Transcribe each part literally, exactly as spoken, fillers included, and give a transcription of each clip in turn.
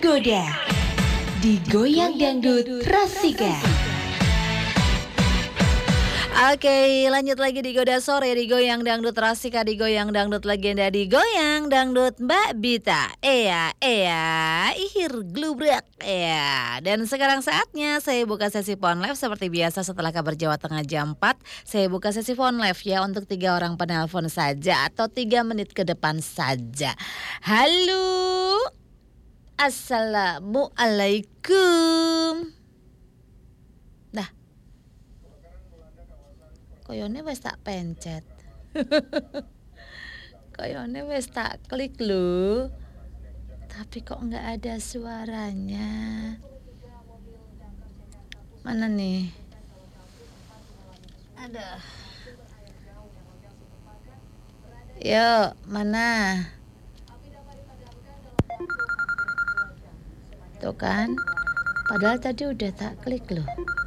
tergoda, digoyang dangdut Rasika. Oke, lanjut lagi di Goda Sore, digoyang dangdut Rasika, digoyang dangdut legenda, digoyang dangdut Mbak Bita. Iya, iya, ihir glubrak. Iya. Dan sekarang saatnya saya buka sesi phone live seperti biasa setelah kabar Jawa Tengah jam empat. Saya buka sesi phone live ya untuk tiga orang penelpon saja atau tiga menit ke depan saja. Halo. Assalamualaikum. Nah, koyone wis tak pencet. Koyone wis tak klik lho. Tapi kok nggak ada suaranya. Mana nih? Ada. Yuk, mana? Tuh kan? Padahal tadi udah tak klik loh.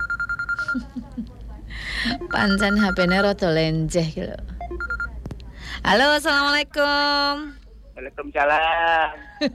Pancen H P-ne rada lenjeh iki lho. Halo, assalamualaikum. Waalaikumsalam.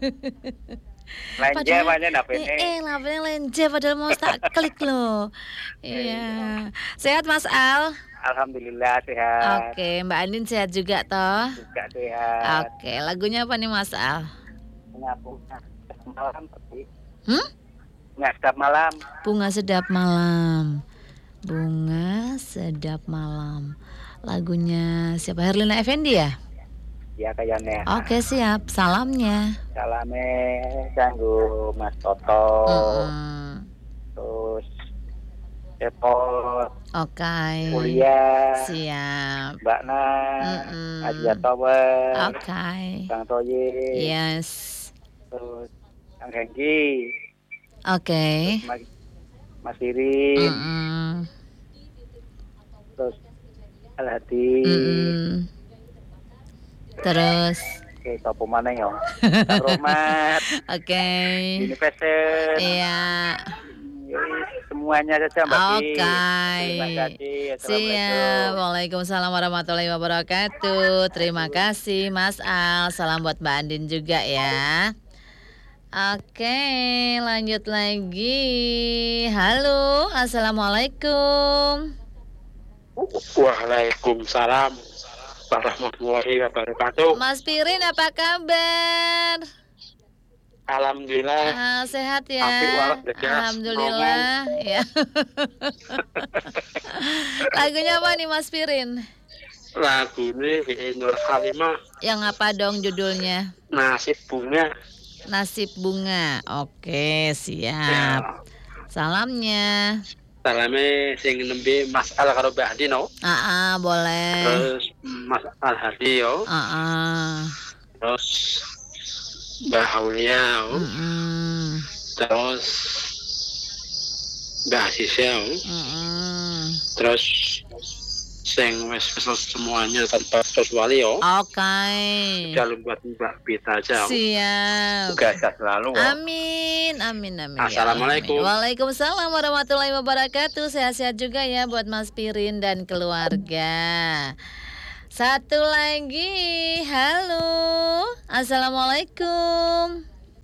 Lenjeh pancen H P-ne. Eh, H P-ne lenjeh padahal mau tak klik loh. Iya. Sehat Mas Al? Alhamdulillah sehat. Oke, Mbak Andin sehat juga toh? Juga sehat. Oke, lagunya apa nih Mas Al? Bunga malam pergi. Hmm? Bunga sedap malam. Bunga sedap malam. Bunga sedap malam. Lagunya siapa? Herlina Effendi ya? Ya kayaknya. Oke, siap. Salamnya. Salame kanggo Mas Toto. Mm-mm. Terus Depot. Oke. Kuliah. Siap. Mbak Nan. Mm-mm. Adia Tower. Oke. Bang Toye. Yes. Terus Kang Hengki. Oke. Mas, Mas Irin. Mm-mm. Terus Al Hadi. Mm-mm. Terus. Oke, topo mana ya? Kang Romat. Oke. Universal. Iya. Semuanya saja Mbak Ki. Oke. Terima kasih. Siap. Waalaikumsalam warahmatullahi wabarakatuh. Terima kasih Mas Al. Salam buat Mbak Andin juga ya. Oke, lanjut lagi. Halo, assalamualaikum. Waalaikumsalam warahmatullahi wabarakatuh. Mas Pirin apa kabar? Alhamdulillah. Ah, sehat ya. Apik waras, Dejas. Alhamdulillah ya. Lagunya apa nih Mas Pirin? Lagu ini Nur Halimah. Yang apa dong judulnya? Nasib bunga. Nasib bunga. Oke, siap. Ya. Salamnya. Salame sing nembe Mas Al karo Mbak Andi no. Ah, ah, boleh. Terus Mas Al Hadi yo. Ah, ah. Terus Mbak Aulia yo. Mm-mm. Terus Mbak Asisya yo. Mm-mm. Terus sing wis wis semuanya tanpa kecuali yo. Oke. Kalau buat Mbak Bita aja. Siap. Juga sehat selalu. kok. Amin, amin, amin. ya Assalamualaikum. Allah. Waalaikumsalam warahmatullahi wabarakatuh. Sehat-sehat juga ya buat Mas Pirin dan keluarga. Satu lagi, halo, assalamualaikum.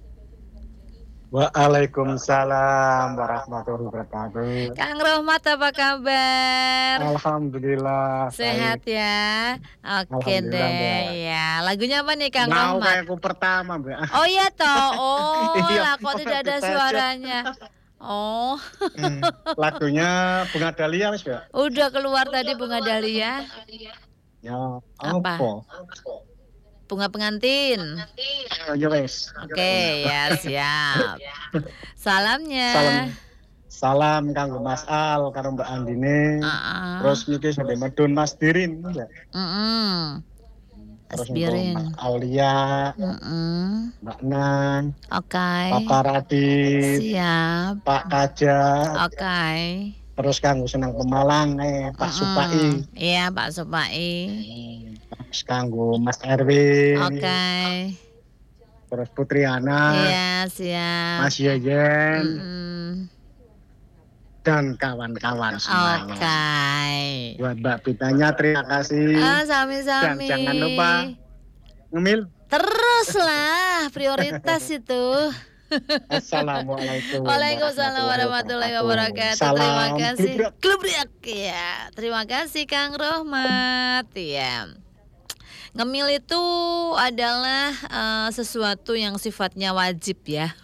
Waalaikumsalam warahmatullahi wabarakatuh. Kang Rohmat apa kabar? Alhamdulillah. Sehat ya. Oke Alhamdulillah, deh Mbak. ya. Lagunya apa nih Kang Mau Rohmat? kayak aku pertama, Mbak. Oh iya toh. Oh, Iya, lah kok tidak ada kita suaranya. Oh, Hmm, lagunya Bunga Dahlia, Mas, Mbak. udah keluar tadi Bunga Dahlia. Ya, Apa? apa? Bunga pengantin. Ya, ya, wes. Oke, ya siap. Salamnya. Salam. Salam kanggo Mas Al karo Mbak Andine. Ah, Terus niki sampe medun Mas Dirin, Mbak. mm Terus Asbirin. untuk Mas Aulia, Mm-mm. Mbak Nan, Oke. Papa Radit, Siap. Pak Kaja. Oke. Terus kanggo senang Pemalang eh Pak Mm-mm. Supai. Iya, Pak Supai. Terus kanggo Mas Erwin. Oke. Terus Putri Ana, Iya, siap. Mas Yeyen, Mm-mm. dan kawan-kawan semuanya. Oke. Buat Mbak Bitanya terima kasih. Ah, Dan sami-sami. jangan lupa ngemil. Terus lah, prioritas itu. Assalamualaikum Waalaikumsalam warahmatullahi wabarakatuh. Terima Salam kasih. glubrak. Glubrak ya. Terima kasih Kang Rohmat ya. Ngemil itu adalah eh, sesuatu yang sifatnya wajib ya.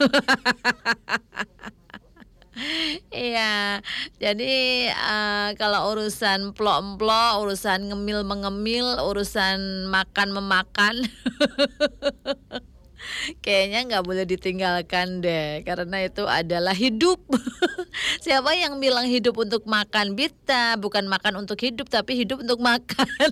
Iya, jadi eh, kalau urusan plok-plok, urusan ngemil mengemil, urusan makan memakan, kayaknya nggak boleh ditinggalkan deh, karena itu adalah hidup. Siapa yang bilang hidup untuk makan? Bita, bukan makan untuk hidup, tapi hidup untuk makan.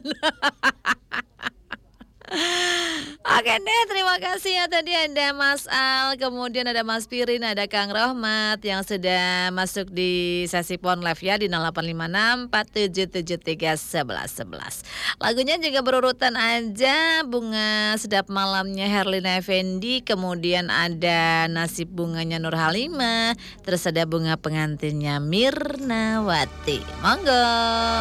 Oke deh, terima kasih ya. Tadi ada Mas Al, kemudian ada Mas Pirin, ada Kang Rohmat yang sudah masuk di sesi Pon Live ya di nol delapan lima enam empat tujuh tujuh tiga satu satu satu satu. Lagunya juga berurutan aja. Bunga Sedap Malamnya Herlina Effendi, kemudian ada Nasib Bunganya Nur Halimah, terus ada Bunga Pengantinnya Mirnawati. Monggo.